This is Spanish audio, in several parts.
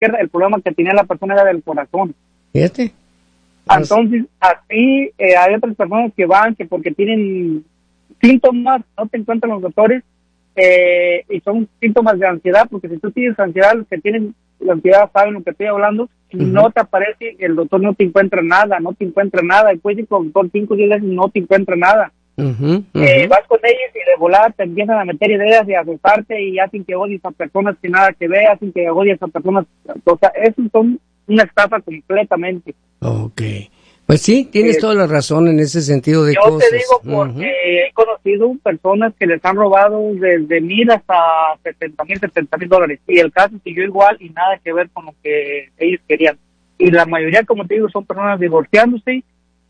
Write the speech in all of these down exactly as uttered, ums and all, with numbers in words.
izquierda, el problema que tenía la persona era del corazón. Fíjate. Entonces, así eh, hay otras personas que van, que porque tienen síntomas, no te encuentran los doctores, eh, y son síntomas de ansiedad, porque si tú tienes ansiedad, los que tienen la ansiedad saben lo que estoy hablando, uh-huh. no te aparece, el doctor no te encuentra nada, no te encuentra nada, después de con el doctor cinco o diez veces no te encuentra nada. Uh-huh, uh-huh. Eh, vas con ellos y de volada te empiezan a meter ideas y a asustarte y hacen que odies a personas que nada que ve, hacen que odies a personas, o sea, esos son una estafa completamente. Okay. Pues sí, tienes eh, toda la razón en ese sentido de yo cosas. Yo te digo porque uh-huh. he conocido personas que les han robado desde mil hasta setenta mil, setenta mil dólares. Y el caso siguió igual y nada que ver con lo que ellos querían. Y la mayoría, como te digo, son personas divorciándose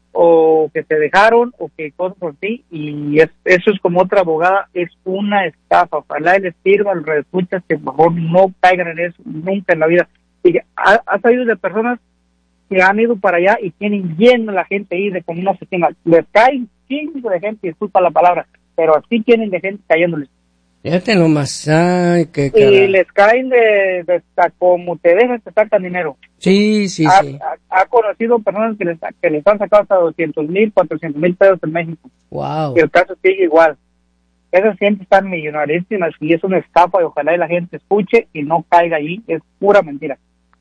o que se dejaron o que cosas así. Y es, eso es como otra abogada, es una estafa. Ojalá les sirva, los escuchas que por favor no caigan en eso nunca en la vida. Y ha, ha salido de personas que han ido para allá y tienen lleno la gente ahí de como una oficina. Les caen cinco de gente, disculpa la palabra, pero así tienen de gente cayéndoles. Fíjate nomás, ay, qué cara. Y les caen de, de, de como te dejas, te sacan dinero. Sí, sí, ha, sí. Ha, ha conocido personas que les, que les han sacado hasta doscientos mil, cuatrocientos mil pesos en México. Wow. Y el caso sigue igual. Esas gente están millonarísimas y es una estafa y ojalá la gente escuche y no caiga ahí, es pura mentira.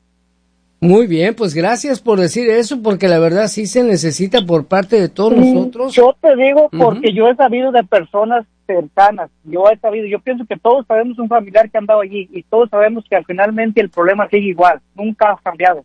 Muy bien, pues gracias por decir eso, porque la verdad sí se necesita por parte de todos sí, nosotros. Yo te digo porque uh-huh. yo he sabido de personas cercanas, yo he sabido, yo pienso que todos sabemos un familiar que ha andado allí y todos sabemos que al finalmente el problema sigue igual, nunca ha cambiado.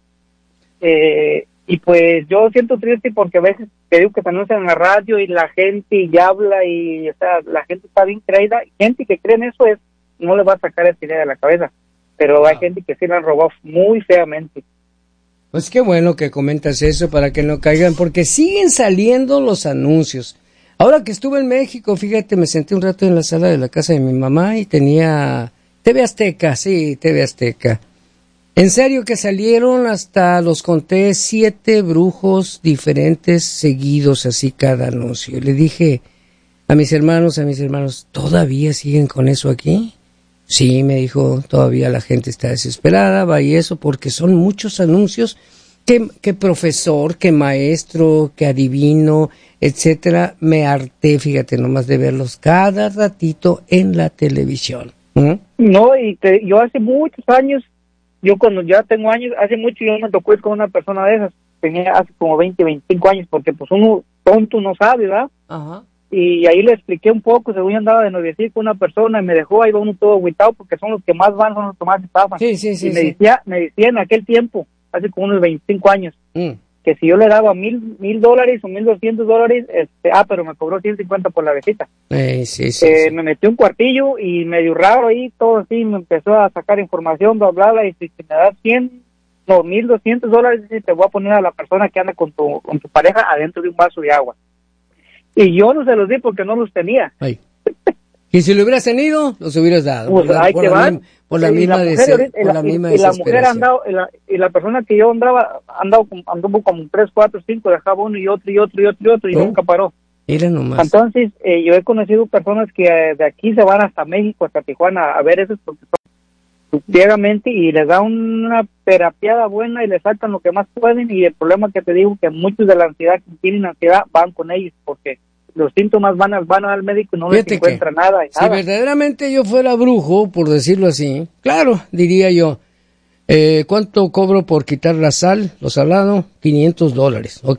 Eh, y pues yo siento triste porque a veces te digo que se anuncian en la radio y la gente ya habla y o sea, la gente está bien creída, gente que cree en eso es, no le va a sacar esa idea de la cabeza, pero wow. hay gente que sí la han robado muy feamente. Pues qué bueno que comentas eso para que no caigan, porque siguen saliendo los anuncios. Ahora que estuve en México, fíjate, me senté un rato en la sala de la casa de mi mamá y tenía T V Azteca, sí, T V Azteca. En serio que salieron hasta, los conté, siete brujos diferentes seguidos, así cada anuncio. Le dije a mis hermanos, a mis hermanos, ¿todavía siguen con eso aquí? Sí, me dijo, todavía la gente está desesperada, va y eso, porque son muchos anuncios que, que profesor, que maestro, que adivino, etcétera. Me harté, fíjate, nomás de verlos cada ratito en la televisión. ¿Mm? No, y que yo hace muchos años, yo cuando ya tengo años, hace mucho yo me tocó ir con una persona de esas, tenía hace como veinte, veinticinco años, porque pues uno tonto no sabe, ¿verdad? Ajá. Y ahí le expliqué un poco, según yo andaba de noviecito con una persona y me dejó, ahí va uno todo agüitado porque son los que más van, son los que más estafan. Sí, sí, sí. Y me sí. decía, me decía en aquel tiempo, hace como unos veinticinco años, mm. que si yo le daba mil, mil dólares o mil doscientos dólares, este, ah, pero me cobró ciento cincuenta por la visita. Eh, sí, sí, eh, sí. Me metió un cuartillo y medio raro ahí, todo así, me empezó a sacar información, bla, bla, bla, y si me das cien, no, mil doscientos dólares, te voy a poner a la persona que anda con tu, con tu pareja adentro de un vaso de agua. Y yo no se los di porque no los tenía. Ay. Y si lo hubieras tenido, los hubieras dado. Pues por la, ahí por te la van. Misma, por la misma, mujer, por la misma y la mujer andaba, y la, y la persona que yo andaba, andaba anduvo como tres, cuatro, cinco, dejaba uno y otro y otro y otro y otro y ¿Oh? nunca paró. Mira nomás. Entonces, eh, yo he conocido personas que eh, de aquí se van hasta México, hasta Tijuana, a ver esos porque son ciegamente y les da una terapiada buena y les sacan lo que más pueden. Y el problema que te digo que muchos de la ansiedad que tienen ansiedad van con ellos porque los síntomas van al, van al médico y no Fíjate les encuentra que, nada, y si nada. verdaderamente yo fuera brujo, por decirlo así, claro, diría yo, eh, ¿cuánto cobro por quitar la sal, lo salado? quinientos dólares, ¿ok?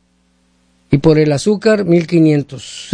Y por el azúcar, mil quinientos.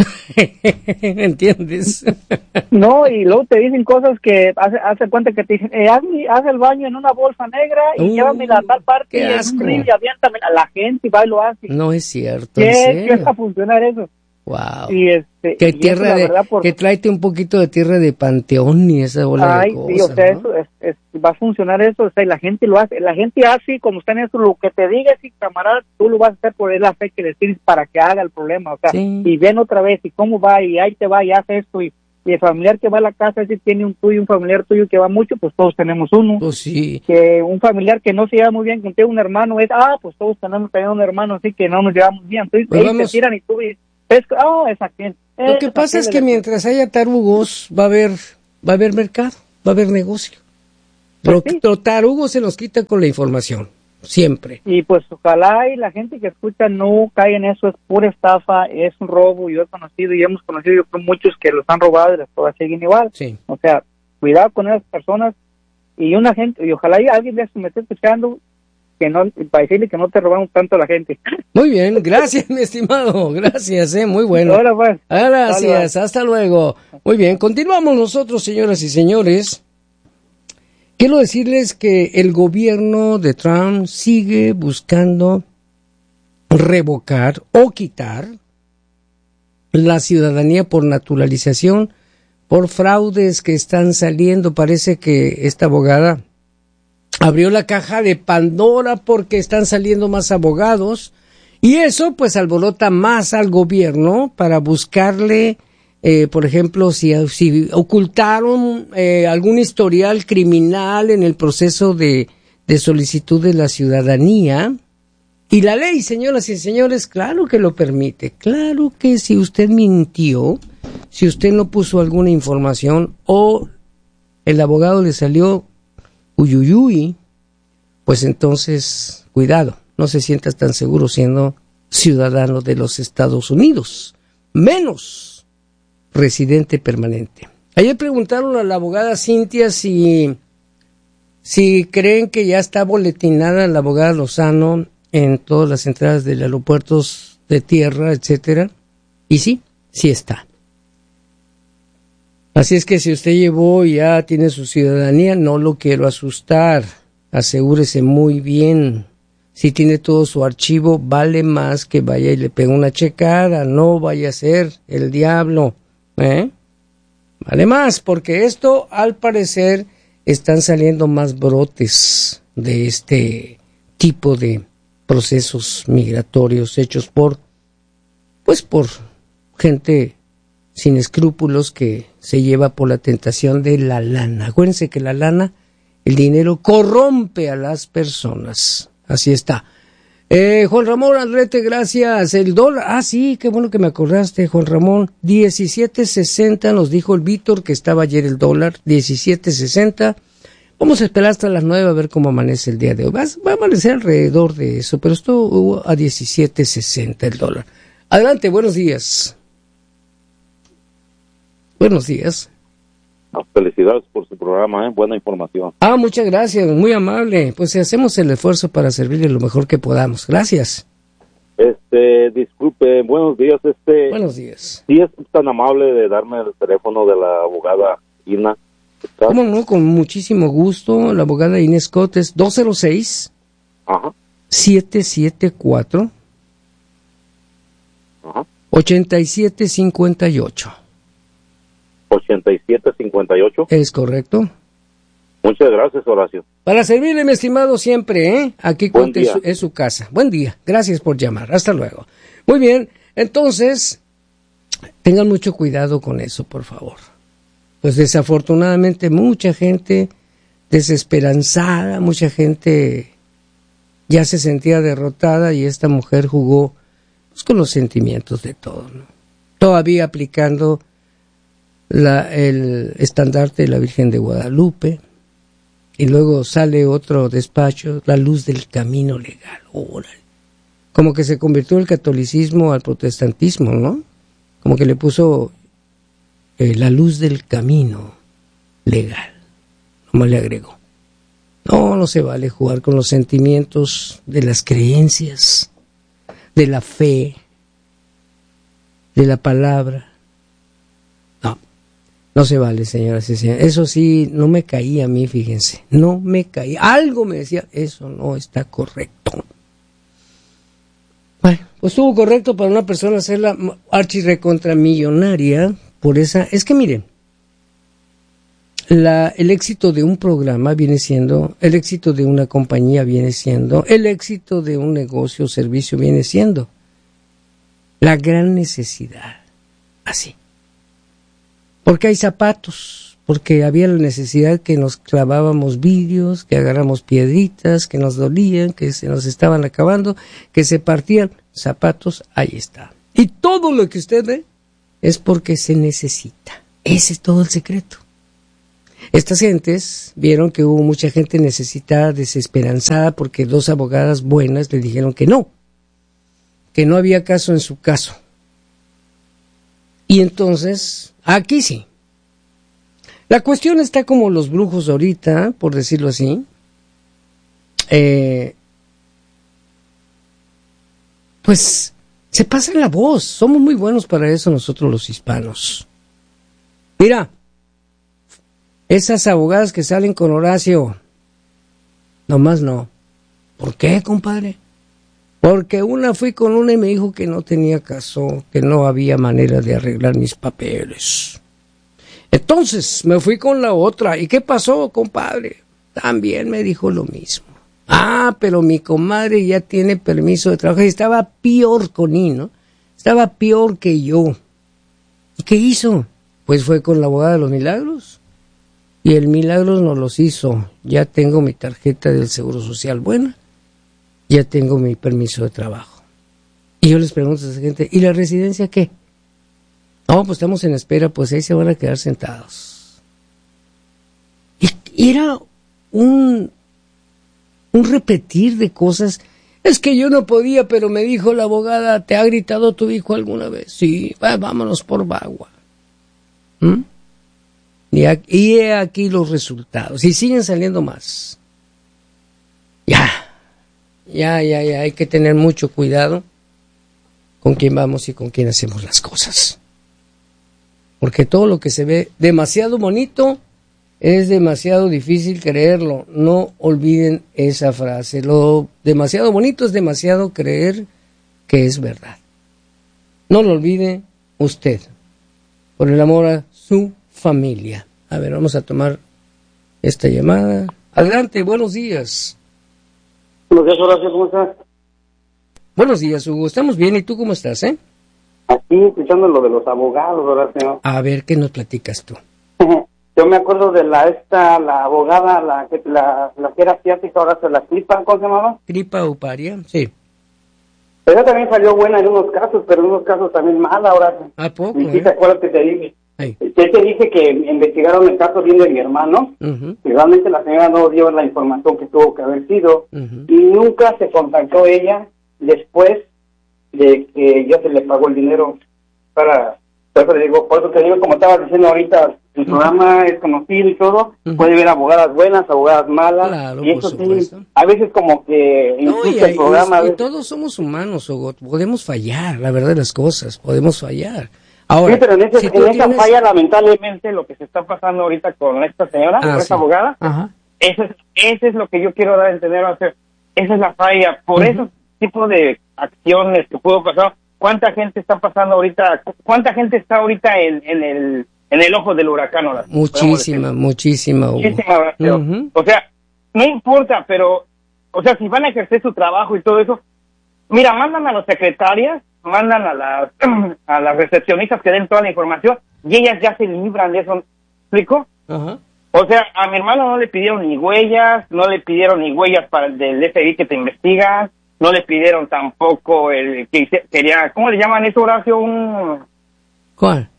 ¿Entiendes? No, y luego te dicen cosas que hace, hace cuenta que te dicen, eh, haz, haz el baño en una bolsa negra y uh, llévame a tal parte y en un río y aviéntame a la gente y va y lo hace. No es cierto, ¿Qué, ¿en serio? ¿Qué va a funcionar eso? Wow. Y este, que y tierra eso, de, verdad, por... que tráete un poquito de tierra de panteón y esa bola Ay, de cosas. sí, o sea, ¿no? eso es, es, va a funcionar eso, o sea, y la gente lo hace, la gente hace, como está en eso, lo que te diga ese camarada, tú lo vas a hacer por la fe que le tienes para que haga el problema, o sea, sí. Y ven otra vez, y cómo va, y ahí te va, y hace esto, y, y el familiar que va a la casa, si tiene un tuyo, un familiar tuyo que va mucho, pues todos tenemos uno. Pues sí. Que un familiar que no se lleva muy bien contigo, un hermano, es, ah, pues todos tenemos también un hermano así que no nos llevamos bien, entonces pues ellos vamos. te tiran y tú ves, ah, oh, es aquel. Lo que pasa es que mientras haya tarugos va a haber va a haber mercado, va a haber negocio. Pues sí. Los tarugos se nos quita con la información, siempre. Y pues ojalá y la gente que escucha no caiga en eso, es pura estafa, es un robo. Yo he conocido y hemos conocido yo creo muchos que los han robado y las cosas siguen igual. Sí. O sea, cuidado con esas personas y una gente, y ojalá y alguien de eso me esté escuchando, que no, para decirle que no te robamos tanto a la gente. Muy bien, gracias mi estimado, gracias, eh, muy bueno. Ahora pues. Gracias, hasta luego. Muy bien, continuamos nosotros, señoras y señores. Quiero decirles que el gobierno de Trump sigue buscando revocar o quitar la ciudadanía por naturalización, por fraudes que están saliendo. Parece que esta abogada abrió la caja de Pandora porque están saliendo más abogados y eso pues alborota más al gobierno para buscarle, eh, por ejemplo, si, si ocultaron eh, algún historial criminal en el proceso de, de solicitud de la ciudadanía. Y la ley, señoras y señores, claro que lo permite. Claro que si usted mintió, si usted no puso alguna información o el abogado le salió uyuyuy, pues entonces, cuidado, no se sientas tan seguro siendo ciudadano de los Estados Unidos, menos residente permanente. Ayer preguntaron a la abogada Cintia si, si creen que ya está boletinada la abogada Lozano en todas las entradas de los aeropuertos de tierra, etcétera, y sí, sí está. Así es que si usted llevó y ya tiene su ciudadanía, no lo quiero asustar. Asegúrese muy bien. Si tiene todo su archivo, vale más que vaya y le pegue una checada. No vaya a ser el diablo, ¿eh? Vale más, porque esto, al parecer, están saliendo más brotes de este tipo de procesos migratorios hechos por, pues por gente sin escrúpulos que se lleva por la tentación de la lana. Acuérdense que la lana, el dinero, corrompe a las personas. Así está. Eh, Juan Ramón Andrete, gracias. El dólar, ah sí, qué bueno que me acordaste, Juan Ramón. diecisiete sesenta nos dijo el Víctor que estaba ayer el dólar, diecisiete sesenta. Vamos a esperar hasta las nueve a ver cómo amanece el día de hoy. Va, va a amanecer alrededor de eso, pero estuvo a diecisiete sesenta el dólar. Adelante, buenos días. Buenos días. Felicidades por su programa, ¿eh? Buena información. Ah, muchas gracias, muy amable. Pues hacemos el esfuerzo para servirle lo mejor que podamos. Gracias. Este, disculpe, buenos días. Este, buenos días. ¿Sí es tan amable de darme el teléfono de la abogada Ina? ¿Está? ¿Cómo no? Con muchísimo gusto. La abogada Inés Scott es dos cero seis, Ajá. siete siete cuatro, Ajá. ocho siete cinco ocho. ochenta y siete cincuenta y ocho. Es correcto. Muchas gracias, Horacio. Para servirle, mi estimado, siempre, ¿eh? Aquí cuenta, es, es su casa. Buen día. Gracias por llamar. Hasta luego. Muy bien. Entonces, tengan mucho cuidado con eso, por favor. Pues desafortunadamente mucha gente desesperanzada, mucha gente ya se sentía derrotada y esta mujer jugó pues, con los sentimientos de todos, ¿no? Todavía aplicando La, el estandarte de la Virgen de Guadalupe, y luego sale otro despacho, la luz del camino legal. Órale. Como que se convirtió el catolicismo al protestantismo, ¿no? Como que le puso eh, la luz del camino legal. Nomás le agregó. No, no se vale jugar con los sentimientos de las creencias, de la fe, de la palabra. No se vale, señoras y señores. Eso sí, no me caía a mí, fíjense. No me caía. Algo me decía, eso no está correcto. Bueno, pues estuvo correcto para una persona hacerla archirrecontramillonaria por esa... Es que miren, la, el éxito de un programa viene siendo, el éxito de una compañía viene siendo, el éxito de un negocio o servicio viene siendo la gran necesidad. Así. Porque hay zapatos, porque había la necesidad que nos clavábamos vidrios, que agarramos piedritas, que nos dolían, que se nos estaban acabando, que se partían zapatos, ahí está. Y todo lo que usted ve es porque se necesita. Ese es todo el secreto. Estas gentes vieron que hubo mucha gente necesitada, desesperanzada, porque dos abogadas buenas le dijeron que no, que no había caso en su caso. Y entonces, aquí sí. La cuestión está como los brujos ahorita, por decirlo así. Eh, pues se pasa la voz. Somos muy buenos para eso nosotros los hispanos. Mira, esas abogadas que salen con Horacio, nomás no. ¿Por qué, compadre? Porque una fui con una y me dijo que no tenía caso, que no había manera de arreglar mis papeles. Entonces me fui con la otra. ¿Y qué pasó, compadre? También me dijo lo mismo. Ah, pero mi comadre ya tiene permiso de trabajo y estaba peor con I, ¿no? Estaba peor que yo. ¿Y qué hizo? Pues fue con la abogada de los milagros. Y el milagro nos los hizo. Ya tengo mi tarjeta del Seguro Social buena. Ya tengo mi permiso de trabajo. Y yo les pregunto a esa gente, ¿y la residencia qué? No, pues estamos en espera, pues ahí se van a quedar sentados. Y era un, un repetir de cosas. Es que yo no podía, pero me dijo la abogada, ¿te ha gritado tu hijo alguna vez? Sí, va, vámonos por Bagua. ¿Mm? Y, aquí, y he aquí los resultados. Y siguen saliendo más. Ya. Ya, ya, ya, hay que tener mucho cuidado con quién vamos y con quién hacemos las cosas. Porque todo lo que se ve demasiado bonito es demasiado difícil creerlo. No olviden esa frase. Lo demasiado bonito es demasiado creer que es verdad. No lo olvide usted. Por el amor a su familia. A ver, vamos a tomar esta llamada. Adelante, buenos días. Buenos días, Horacio, ¿cómo estás? Buenos días, Hugo. Estamos bien. ¿Y tú cómo estás, eh? Aquí, escuchando lo de los abogados, Horacio. A ver, ¿qué nos platicas tú? Yo me acuerdo de la esta, la abogada, la que la, la que era asiática, ahora se la Cripa, ¿cómo se llamaba? Cripa Uparia, sí. Pero ella también salió buena en unos casos, pero en unos casos también mala, Horacio. ¿A poco? Y sí, eh? ¿te acuerdas que te dije? Ay. Que te dije que investigaron el caso bien de mi hermano, Uh-huh. y realmente la señora no dio la información que tuvo que haber sido, Uh-huh. y nunca se contactó ella después de que ya se le pagó el dinero para, por eso le digo, por eso te digo, como estaba diciendo ahorita, el uh-huh. programa es conocido y todo, uh-huh. puede haber abogadas buenas, abogadas malas, claro, y eso sí, sí, a veces como que no, incluso y, el programa... y, y todos somos humanos, Hugo, podemos fallar, la verdad de las cosas, podemos fallar. Ahora, sí, pero en, ese, si en esa tienes... falla, lamentablemente, lo que se está pasando ahorita con esta señora, ah, con sí. esta abogada, Ajá. Eso es, eso es lo que yo quiero dar a entender, o sea, esa es la falla. Por uh-huh. esos tipos de acciones que pudo pasar, ¿cuánta gente está pasando ahorita? ¿Cuánta gente está ahorita en, en el en el ojo del huracán? Ahora, muchísima, muchísima. Hugo. Muchísima. Uh-huh. O sea, no importa, pero, o sea, si van a ejercer su trabajo y todo eso, mira, mandan a las secretarias, mandan a las, a las recepcionistas que den toda la información y ellas ya se libran de eso. ¿Me explico? Ajá. Uh-huh. O sea, a mi hermano no le pidieron ni huellas, no le pidieron ni huellas para el del F B I que te investiga, no le pidieron tampoco el que quería, ¿cómo le llaman eso, Horacio? Un... ¿Cuál?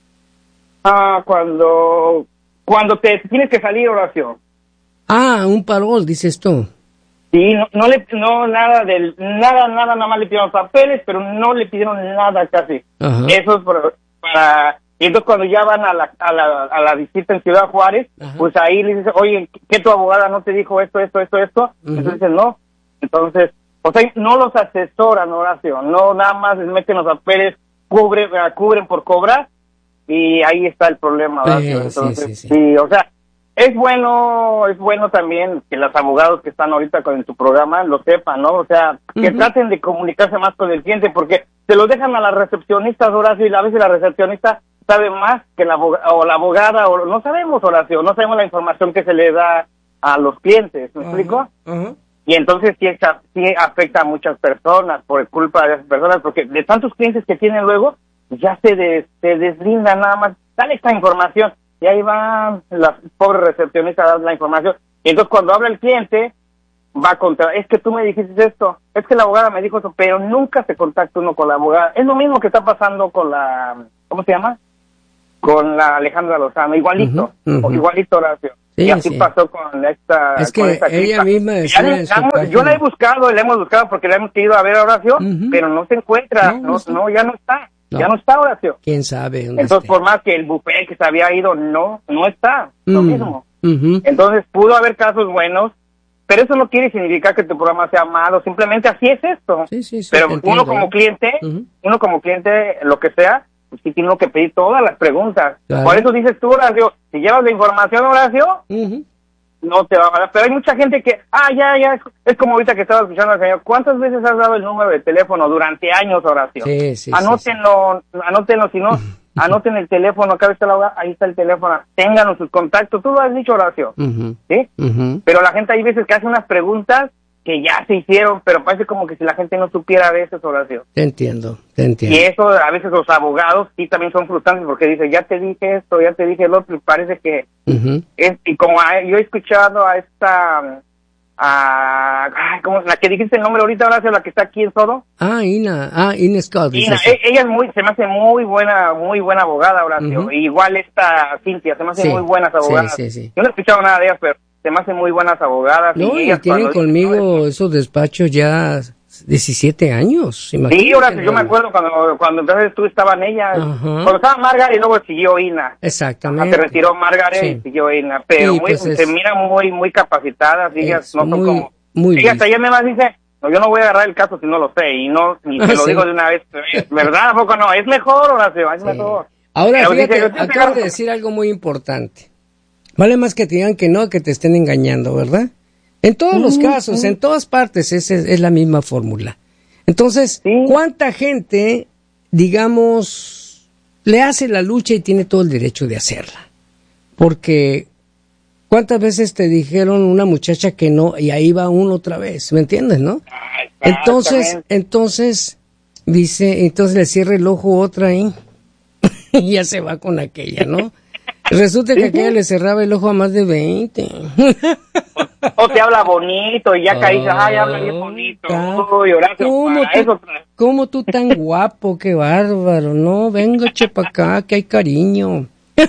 Ah, cuando, cuando te tienes que salir, Horacio. Ah, un parol, dices tú. Sí, no, no le, no, nada del, nada, nada, nada más le pidieron papeles, pero no le pidieron nada casi. Ajá. Eso es para, para, y entonces cuando ya van a la, a la, a la visita en Ciudad Juárez, ajá. pues ahí le dices, oye, ¿qué tu abogada no te dijo esto, esto, esto, esto? Uh-huh. Entonces dicen, no. Entonces, o sea, no los asesoran, Horacio, no nada más les meten los papeles, cubren, cubren por cobrar, y ahí está el problema, Horacio. Eh, Entonces, sí, sí, sí. sí, o sea, es bueno, es bueno también que los abogados que están ahorita con tu programa lo sepan, ¿no? O sea, que uh-huh. traten de comunicarse más con el cliente, porque se lo dejan a la recepcionista, Horacio, y a veces la recepcionista sabe más que la abogada, o la abogada, o no sabemos, Horacio, no sabemos la información que se le da a los clientes, ¿me uh-huh. explico? Uh-huh. Y entonces sí, sí afecta a muchas personas por culpa de esas personas, porque de tantos clientes que tienen luego, ya se, des, se deslindan nada más, dale esta información, y ahí van las pobres recepcionistas a dar la información, y entonces cuando habla el cliente, va contra, es que tú me dijiste esto, es que la abogada me dijo eso, pero nunca se contacta uno con la abogada. Es lo mismo que está pasando con la, ¿cómo se llama? con la Alejandra Lozano, igualito, Uh-huh, uh-huh. igualito, Horacio. Sí, y así sí. pasó con esta... Es que con esta ella chica. misma Ya decía le- en su ya- página. yo la he buscado, la hemos buscado porque la hemos querido a ver a Horacio, Uh-huh. pero no se encuentra, No, no, no está. no, ya no está, No. ya no está, Horacio. ¿Quién sabe dónde Entonces, esté? por más que el buffet que se había ido, no, no está, lo Mm, mismo. ujú. Entonces, pudo haber casos buenos, pero eso no quiere significar que tu programa sea malo, simplemente así es esto. Sí, sí, sí, pero te uno entiendo, como ¿eh? cliente, Ujú. uno como cliente, lo que sea, pues sí tiene uno que pedir todas las preguntas. Claro. Por eso dices tú, Horacio, si llevas la información, Horacio, Ujú. no te va a dar. Pero hay mucha gente que, ah, ya, ya, es, es como ahorita que estaba escuchando al señor. ¿Cuántas veces has dado el número de teléfono durante años, Horacio? Sí, sí, Anótenlo, anótenlo, si no, anoten el teléfono, acá está la, ahí está el teléfono, ténganlo sus contactos, tú lo has dicho, Horacio, Ujú. ¿sí? Ujú. Pero la gente hay veces que hace unas preguntas que ya se hicieron, pero parece como que si la gente no supiera a veces, Horacio. Te entiendo, te Y entiendo. eso, a veces los abogados sí también son frustrantes porque dicen, ya te dije esto, ya te dije el otro, y parece que Ujú. es, y como a- yo he escuchado a esta, a, ay, ¿cómo es? La que dijiste el nombre ahorita, Horacio, la que está aquí en Sodo. Ah, Ina, ah, Ina Scott. Ina, dices. e- ella es muy, se me hace muy buena, muy buena abogada, Horacio. Ujú. Igual esta Cintia, se me hace Sí, muy buenas abogadas. sí, sí, sí. Yo no he escuchado nada de ellas, pero se me hacen muy buenas abogadas. No, y ellas tienen cuando dicen, conmigo esos despachos ya diecisiete años, Sí, imagínate. Horacio, yo me acuerdo cuando, cuando entonces tú estaban ellas, Ajá. cuando estaba Margaret y luego siguió Ina. Exactamente. Se retiró Margaret Sí. y siguió Ina, pero Sí, muy, pues es- se miran muy, muy capacitadas, ellas Es no son muy- como... muy Ella listo. hasta ella me más dice, no, yo no voy a agarrar el caso si no lo sé, y no, ni te Ah, lo sí. digo de una vez, ¿verdad? ¿A poco no? Es mejor, Horacio, es Sí. mejor. Ahora, Pero fíjate, dice, yo te acabas agarro- de decir algo muy importante. Vale más que te digan que no, que te estén engañando, ¿verdad? En todos los casos, en todas partes, esa es, es la misma fórmula. Entonces, Sí. ¿cuánta gente, digamos, le hace la lucha y tiene todo el derecho de hacerla? Porque, ¿cuántas veces te dijeron una muchacha que no y ahí va uno otra vez? ¿Me entiendes, no? Entonces, Exactamente. entonces, dice, entonces le cierra el ojo otra ahí y ya se va con aquella, ¿no? Resulta que aquella le cerraba el ojo a más de veinte. O te habla bonito y ya caíste, ay, habla bien Oh, bonito. ta- Uy, Horacio, ¿Cómo para tú, eso... cómo tú tan guapo? Qué bárbaro, ¿no? Venga, che, pa' acá, que hay cariño.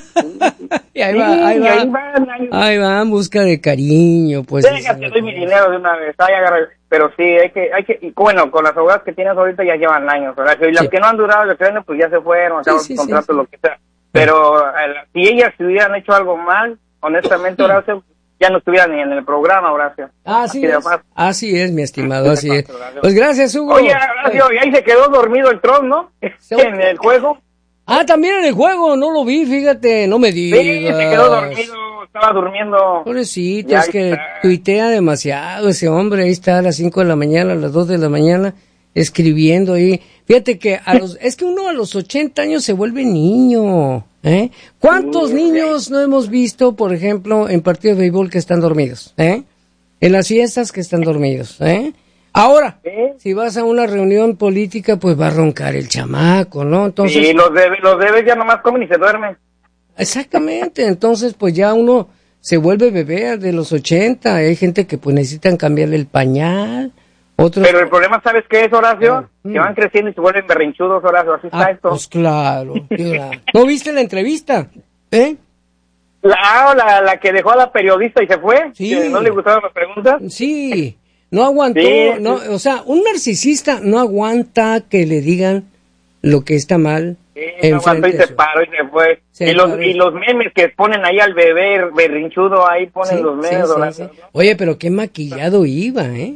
Y ahí va, Sí, ahí va. ahí van, ahí van. Ahí va, en busca de cariño, pues. esa Deja, es te la doy mi cosa. dinero de una vez, ay, agarra. Pero sí, hay que, hay que, y bueno, con las abogadas que tienes ahorita ya llevan años, Horacio, y las Sí. que no han durado, yo creo, pues ya se fueron, acaban sí, su sí, contrato, sí. lo que sea. Pero eh, si ellas hubieran hecho algo mal, honestamente, Horacio, ya no estuvieran ni en el programa, Horacio. Así Así de es, fácil. así es, mi estimado, así es. Horacio. Pues gracias, Hugo. Oye, Horacio, y ahí se quedó dormido el Tron, ¿no? Se- En el juego. Ah, también en el juego, no lo vi, fíjate, no me Sí, digas. se quedó dormido, estaba durmiendo. Pobrecito, Ya es que está. tuitea demasiado ese hombre, ahí está a las cinco de la mañana, a las dos de la mañana, escribiendo ahí. Fíjate que a los, es que uno a los ochenta años se vuelve niño, ¿eh? ¿Cuántos Sí, niños no hemos visto, por ejemplo, en partidos de béisbol que están dormidos, eh? En las fiestas que están dormidos, eh? Ahora, Sí. si vas a una reunión política, pues va a roncar el chamaco, ¿no? Entonces, Y los debes, los debes ya nomás comen y se duermen. exactamente, entonces pues ya uno se vuelve bebé de los ochenta, hay gente que pues necesitan cambiarle el pañal, otros... Pero el problema, ¿sabes qué es, Horacio? Ah, Que mm. van creciendo y se vuelven berrinchudos, Horacio, así está Ah, esto. pues claro, claro. ¿No viste la entrevista? ¿Eh? La, ah, la, la que dejó a la periodista y se fue, Sí. que no le gustaron las preguntas. Sí, no aguantó, Sí, no, o sea, un narcisista no aguanta que le digan lo que está mal. Sí, no aguantó y enfrente se suyo. paró y se fue. Se y, los, paró. y los memes que ponen ahí al bebé berrinchudo, ahí ponen Sí, los sí, memes, sí, Horacio. sí. Oye, pero qué maquillado iba, ¿eh?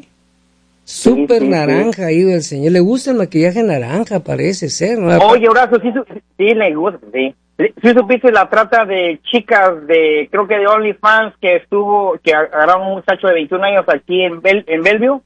Súper sí, sí. naranja iba el señor. Le gusta el maquillaje naranja, parece ser, ¿no? Oye, Horacio, sí, su- sí le gusta, sí. Sí supiste la trata de chicas de, creo que de OnlyFans, que estuvo, que agarraron un muchacho de veintiún años aquí en, Bel, en Bellevue.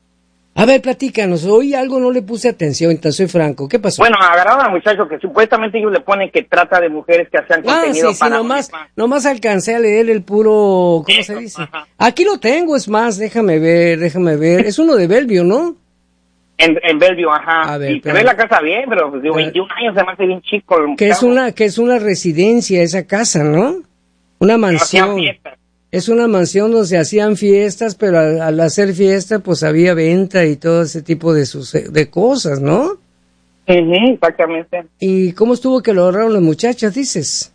A ver, platícanos. Hoy algo no le puse atención, entonces soy franco. ¿Qué pasó? Bueno, agarraron al muchacho que supuestamente ellos le ponen que trata de mujeres que hacían ah, contenido sí, sí, para nomás, OnlyFans. nomás alcancé a leer el puro, ¿cómo Eso, se dice? ajá. Aquí lo tengo, es más, déjame ver, déjame ver. Es uno de Bellevue, ¿no? En, en Bellevue, ajá. A ver, y se pero- ve la casa bien, pero pues, digo, Pero- veintiún años se me hace bien chico. El Que es muchacho. una, que es una residencia esa casa, ¿no? Una Hacían mansión. fiestas. Es una mansión donde se hacían fiestas, pero al, al hacer fiesta, pues había venta y todo ese tipo de, suce- de cosas, ¿no? Uh-huh, exactamente. ¿Y cómo estuvo que lo agarraron las muchachas, dices?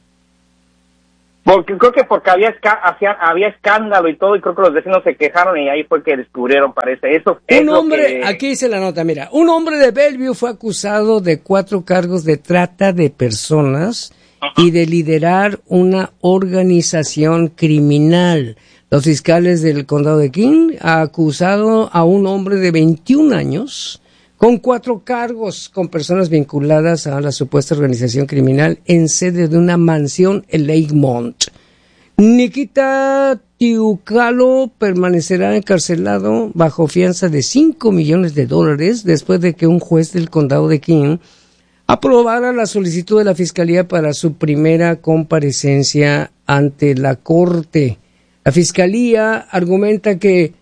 Porque creo que porque había esca- hacía, había escándalo y todo, y creo que los vecinos se quejaron y ahí fue que descubrieron, parece. Eso es Un lo hombre, que... aquí dice la nota, mira, un hombre de Bellevue fue acusado de cuatro cargos de trata de personas y de liderar una organización criminal. Los fiscales del condado de King han acusado a un hombre de veintiún años con cuatro cargos con personas vinculadas a la supuesta organización criminal en sede de una mansión en Lakemont. Nikita Tiucalo permanecerá encarcelado bajo fianza de cinco millones de dólares después de que un juez del condado de King aprobara la solicitud de la fiscalía para su primera comparecencia ante la corte. La fiscalía argumenta que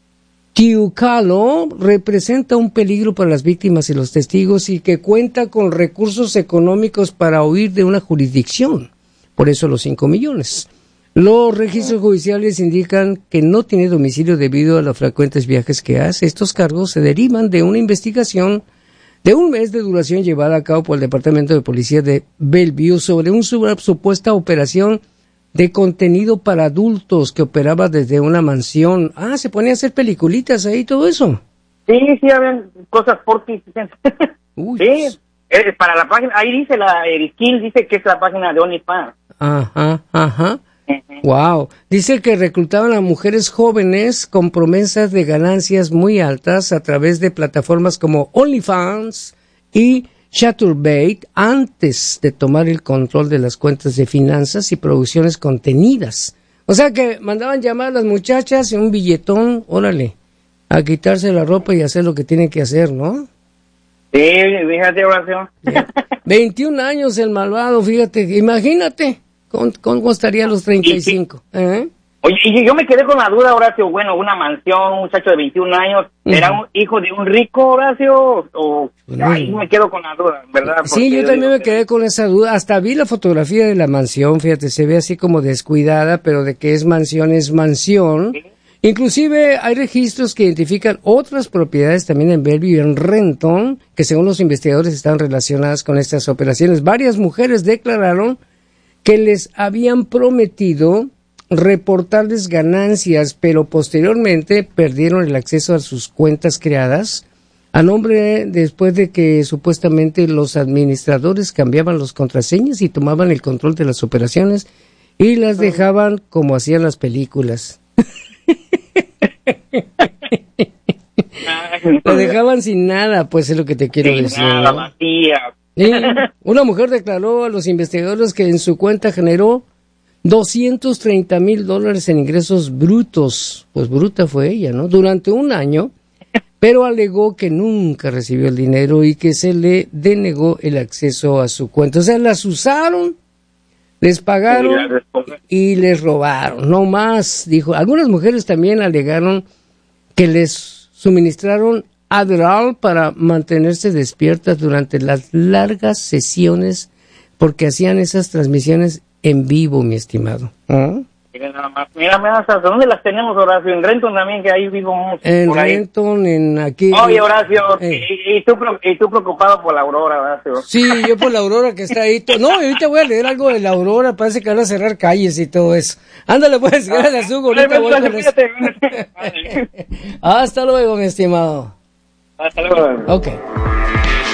Tiucalo representa un peligro para las víctimas y los testigos y que cuenta con recursos económicos para huir de una jurisdicción. Por eso los cinco millones. Los registros judiciales indican que no tiene domicilio debido a los frecuentes viajes que hace. Estos cargos se derivan de una investigación de un mes de duración llevada a cabo por el Departamento de Policía de Bellevue sobre una supuesta operación de contenido para adultos que operaba desde una mansión. Ah, se ponía a hacer peliculitas ahí, todo eso. Sí, sí, habían cosas porquis. Uy. Sí, eh, para la página, ahí dice, la el skill dice que es la página de OnlyFans. Ajá, ajá. Uh-huh. Wow. Dice que reclutaban a mujeres jóvenes con promesas de ganancias muy altas a través de plataformas como OnlyFans y Chaturbate antes de tomar el control de las cuentas de finanzas y producciones contenidas. O sea que mandaban llamar a las muchachas y un billetón, órale, a quitarse la ropa y hacer lo que tienen que hacer, ¿no? Sí, fíjate, Horacio. veintiún años el malvado, fíjate, imagínate cómo, cómo estaría a los treinta y cinco. ¿Eh? Oye, y yo me quedé con la duda, Horacio, bueno, una mansión, un muchacho de veintiún años, ¿era un hijo de un rico, Horacio? O Bueno, ahí me quedo con la duda, ¿verdad? Sí, Porque yo también digo me que- quedé con esa duda. Hasta vi la fotografía de la mansión, fíjate, se ve así como descuidada, pero de que es mansión, es mansión. Sí. Inclusive hay registros que identifican otras propiedades también en Bellevue y en Renton, que según los investigadores están relacionadas con estas operaciones. Varias mujeres declararon que les habían prometido reportarles ganancias, pero posteriormente perdieron el acceso a sus cuentas creadas a nombre después de que supuestamente los administradores cambiaban las contraseñas y tomaban el control de las operaciones y las dejaban como hacían las películas. La dejaban sin nada, pues es lo que te quiero Sin decir. nada, ¿no? vacía. Sí, una mujer declaró a los investigadores que en su cuenta generó doscientos treinta mil dólares en ingresos brutos. Pues bruta fue ella, ¿no? Durante un año, pero alegó que nunca recibió el dinero y que se le denegó el acceso a su cuenta. O sea, las usaron, les pagaron Y la respuesta- y les robaron. No más, dijo. Algunas mujeres también alegaron que les suministraron Adderall para mantenerse despiertas durante las largas sesiones porque hacían esas transmisiones en vivo, mi estimado. ¿Ah? Mira nada más, mira, mira, hasta dónde las tenemos, Horacio, en Renton también, que ahí vivo mucho. En por ahí. Renton, en aquí. Oye, Horacio, Eh. y, y, tú, pro- y tú preocupado por la Aurora, Horacio. Sí, yo por la Aurora que está ahí. No, ahorita voy a leer algo de la Aurora. Parece que van a cerrar calles y todo eso. Ándale, pues, gracias, Hugo. Ahorita voy con eso. Fíjate, fíjate. Hasta luego, mi estimado. Hasta luego. Ok.